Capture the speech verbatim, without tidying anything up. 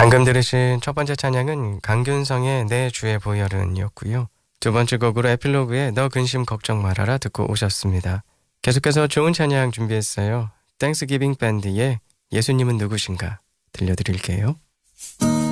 방금 들으신 첫 번째 찬양은 강균성의 내 주의 보혈은이었고요. 두 번째 곡으로 에필로그의 너 근심 걱정 말아라 듣고 오셨습니다. 계속해서 좋은 찬양 준비했어요. 땡스기빙 밴드의 예수님은 누구신가 들려드릴게요.